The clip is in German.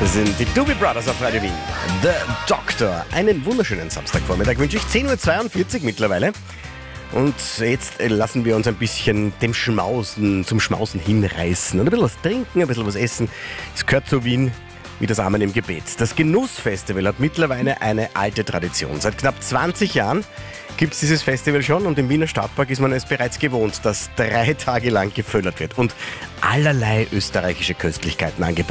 Das sind die Doobie Brothers auf Radio Wien. The Doctor. Einen wunderschönen Samstagvormittag wünsche ich. 10.42 Uhr mittlerweile. Und jetzt lassen wir uns ein bisschen zum Schmausen hinreißen. Und ein bisschen was trinken, ein bisschen was essen. Es gehört zu Wien wie das Amen im Gebet. Das Genussfestival hat mittlerweile eine alte Tradition. Seit knapp 20 Jahren gibt es dieses Festival schon und im Wiener Stadtpark ist man es bereits gewohnt, dass 3 Tage lang gefördert wird und allerlei österreichische Köstlichkeiten angeboten